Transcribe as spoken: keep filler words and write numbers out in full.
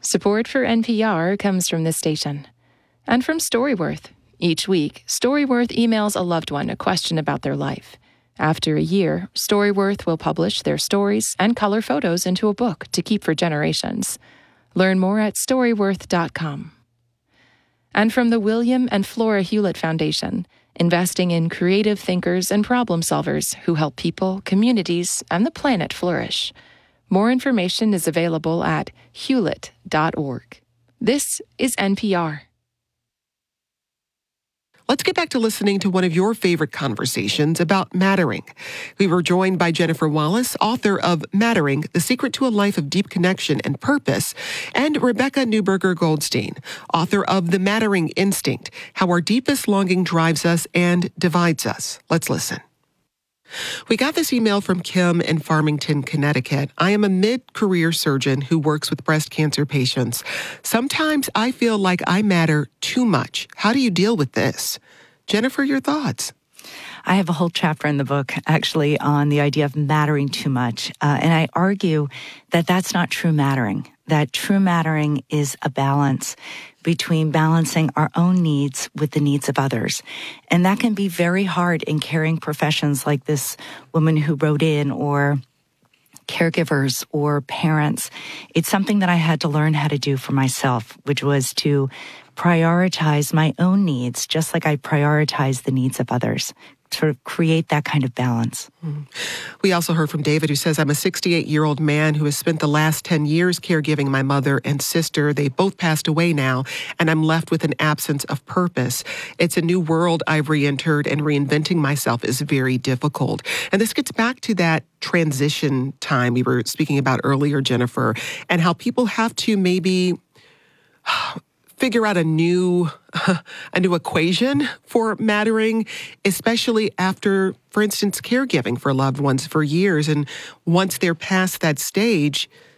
Support for N P R comes from this station and from Storyworth. Each week, Storyworth emails a loved one a question about their life. After a year, Storyworth will publish their stories and color photos into a book to keep for generations. Learn more at storyworth dot com. And from the William and Flora Hewlett Foundation, investing in creative thinkers and problem solvers who help people, communities, and the planet flourish. More information is available at hewlett dot org. This is N P R. Let's get back to listening to one of your favorite conversations about mattering. We were joined by Jennifer Wallace, author of Mattering, The Secret to a Life of Deep Connection and Purpose, and Rebecca Neuberger Goldstein, author of The Mattering Instinct, How Our Deepest Longing Drives Us and Divides Us. Let's listen. We got this email from Kim in Farmington, Connecticut. I am a mid-career surgeon who works with breast cancer patients. Sometimes I feel like I matter too much. How do you deal with this? Jennifer, your thoughts? I have a whole chapter in the book, actually, on the idea of mattering too much. Uh, and I argue that that's not true mattering, that true mattering is a balance between balancing our own needs with the needs of others. And that can be very hard in caring professions like this woman who wrote in, or caregivers or parents. It's something that I had to learn how to do for myself, which was to prioritize my own needs, just like I prioritize the needs of others, to create that kind of balance. Mm-hmm. We also heard from David, who says, I'm a sixty-eight-year-old man who has spent the last ten years caregiving my mother and sister. They both passed away now, and I'm left with an absence of purpose. It's a new world I've re-entered, and reinventing myself is very difficult. And this gets back to that transition time we were speaking about earlier, Jennifer, and how people have to maybe figure out a new a new equation for mattering, especially after, for instance, caregiving for loved ones for years. And once they're past that stage,